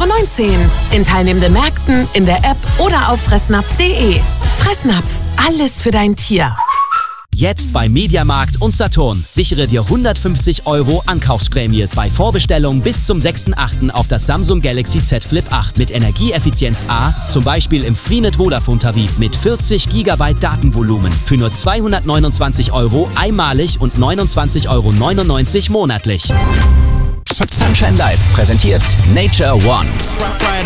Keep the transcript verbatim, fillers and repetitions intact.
neunzehn Euro. In teilnehmenden Märkten, in der App oder auf fressnapf punkt de. Fressnapf, alles für dein Tier. Jetzt bei Mediamarkt und Saturn. Sichere dir hundertfünfzig Euro Ankaufsprämie bei Vorbestellung bis zum sechsten achten auf das Samsung Galaxy Z Flip acht mit Energieeffizienz A, zum Beispiel im Freenet Vodafone Tarif mit vierzig Gigabyte Datenvolumen für nur zweihundertneunundzwanzig Euro einmalig und neunundzwanzig Euro neunundneunzig monatlich. Sunshine Live präsentiert Nature One.